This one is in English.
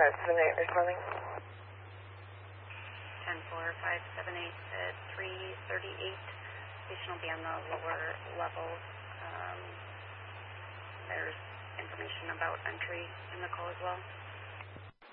578 responding. 10-4-578 at 338. Station will be on the lower level. There's information about entry in the call as well.